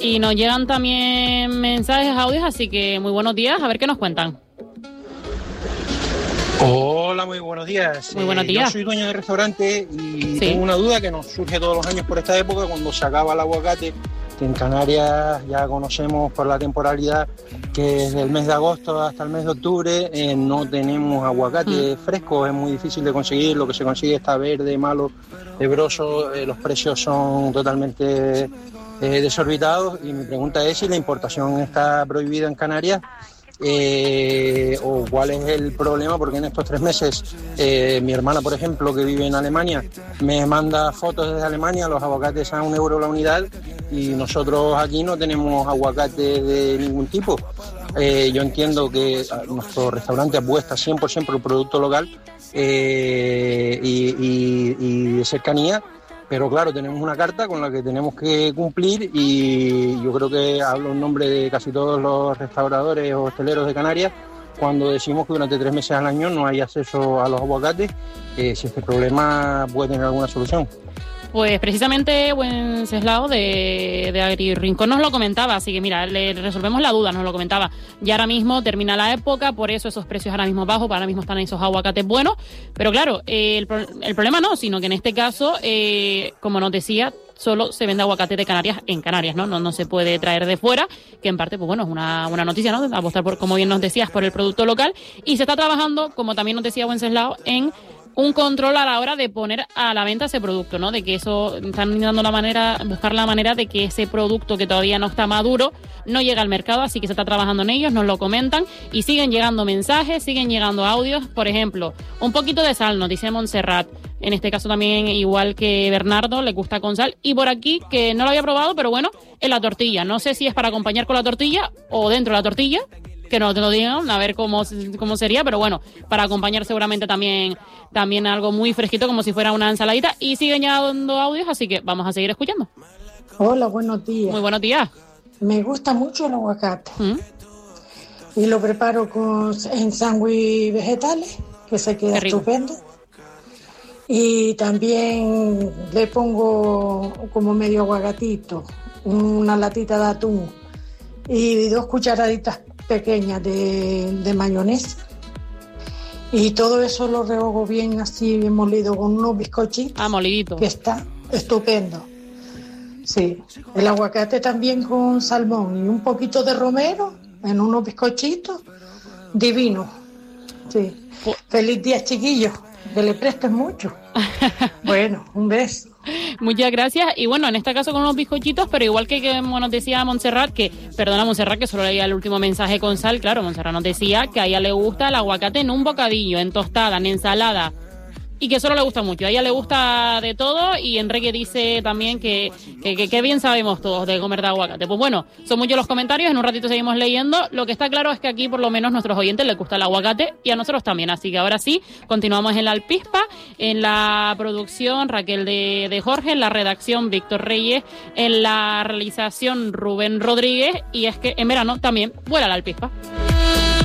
Y nos llegan también mensajes, audios, así que muy buenos días, a ver qué nos cuentan. Hola, muy buenos días. Muy buenos días. Yo soy dueño de restaurante y Sí. tengo una duda que nos surge todos los años por esta época, cuando se acaba el aguacate, que en Canarias ya conocemos por la temporalidad que desde el mes de agosto hasta el mes de octubre no tenemos aguacate fresco, es muy difícil de conseguir, lo que se consigue está verde, malo, hebroso, los precios son totalmente desorbitados y mi pregunta es si la importación está prohibida en Canarias. O cuál es el problema, porque en estos 3 meses mi hermana, por ejemplo, que vive en Alemania, me manda fotos desde Alemania, los aguacates a €1 la unidad y nosotros aquí no tenemos aguacate de ningún tipo. Yo entiendo que nuestro restaurante apuesta 100% por el producto local y de cercanía. Pero claro, tenemos una carta con la que tenemos que cumplir y yo creo que hablo en nombre de casi todos los restauradores o hosteleros de Canarias cuando decimos que durante 3 meses al año no hay acceso a los aguacates, si este problema puede tener alguna solución. Pues precisamente Wenceslao de Agri-Rincón nos lo comentaba, así que mira, le resolvemos la duda, nos lo comentaba. Ya ahora mismo termina la época, por eso esos precios ahora mismo bajos, ahora mismo están esos aguacates buenos, pero claro, el problema no, sino que en este caso, como nos decía, solo se vende aguacate de Canarias en Canarias, ¿no? No se puede traer de fuera, que en parte, pues bueno, es una noticia, ¿no? Apostar por, como bien nos decías, por el producto local, y se está trabajando, como también nos decía Wenceslao, en un control a la hora de poner a la venta ese producto, ¿no? De que eso, están dando buscar la manera de que ese producto que todavía no está maduro no llegue al mercado, así que se está trabajando en ellos, nos lo comentan y siguen llegando mensajes, siguen llegando audios, por ejemplo, un poquito de sal, nos dice Montserrat, en este caso también igual que Bernardo, le gusta con sal, y por aquí, que no lo había probado, pero bueno, en la tortilla, no sé si es para acompañar con la tortilla o dentro de la tortilla, que nos lo digan, a ver cómo sería, pero bueno, para acompañar seguramente también algo muy fresquito, como si fuera una ensaladita, y siguen llegando audios, así que vamos a seguir escuchando. Hola, buenos días. Muy buenos días. Me gusta mucho el aguacate. Y lo preparo en sándwich vegetales, que se queda estupendo. Y también le pongo como medio aguacatito, una latita de atún y 2 cucharaditas pequeñas de mayonesa. Y todo eso lo rehogo bien así, bien molido, con unos bizcochitos. Molidito. Que está estupendo. Sí, el aguacate también con salmón y un poquito de romero en unos bizcochitos. Divino. Sí. Feliz día, chiquillos. Que le presten mucho. Bueno, un beso. Muchas gracias. Y bueno, en este caso con unos bizcochitos, pero igual que nos decía Montserrat, perdona Montserrat, que solo leía el último mensaje con sal. Claro, Montserrat nos decía que a ella le gusta el aguacate en un bocadillo, en tostada, en ensalada, y que solo le gusta mucho. A ella le gusta de todo, y Enrique dice también que bien sabemos todos de comer de aguacate. Pues bueno, son muchos los comentarios, en un ratito seguimos leyendo. Lo que está claro es que aquí por lo menos a nuestros oyentes les gusta el aguacate y a nosotros también. Así que ahora sí, continuamos en la Alpispa, en la producción Raquel de Jorge, en la redacción Víctor Reyes, en la realización Rubén Rodríguez, y es que en verano también vuela la Alpispa.